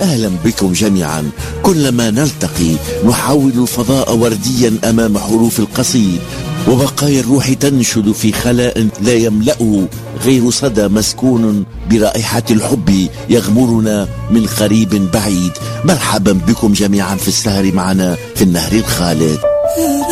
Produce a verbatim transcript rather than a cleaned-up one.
أهلا بكم جميعا. كلما نلتقي نحول الفضاء ورديا أمام حروف القصيد، وبقايا الروح تنشد في خلاء لا يملأه غير صدى مسكون برائحة الحب يغمرنا من قريب بعيد. مرحبا بكم جميعا في السهر معنا في النهر الخالد.